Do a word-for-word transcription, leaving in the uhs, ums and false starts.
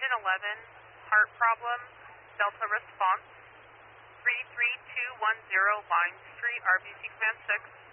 engine eleven, heart problem, Delta response, three three two one zero Vine Street, R B C Command six.